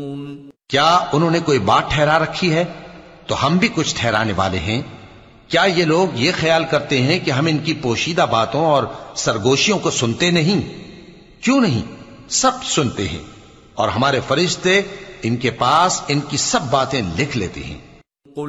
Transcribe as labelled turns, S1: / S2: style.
S1: क्या उन्होंने कोई बात ठहरा रखी है तो हम भी कुछ ठहराने वाले हैं। क्या ये लोग ये ख्याल करते हैं कि हम इनकी पोशीदा बातों और सरगोशियों को सुनते नहीं? क्यों नहीं, सब सुनते हैं और हमारे फरिश्ते इनके पास इनकी सब बातें लिख लेते हैं।